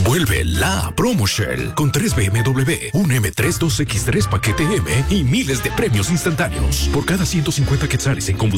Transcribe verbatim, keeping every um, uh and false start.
Vuelve la Promo Shell con tres B M W, un M tres dos X tres paquete M y miles de premios instantáneos. Por cada ciento cincuenta quetzales en combustible